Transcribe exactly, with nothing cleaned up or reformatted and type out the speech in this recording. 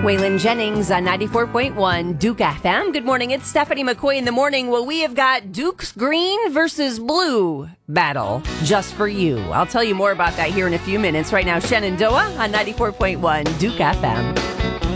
Waylon Jennings on ninety-four point one Duke F M. Good morning. It's Stephanie McCoy in the morning. Well, we have got Duke's green versus blue battle just for you. I'll tell you more about that here in a few minutes. Right now, Shenandoah on ninety-four point one Duke F M.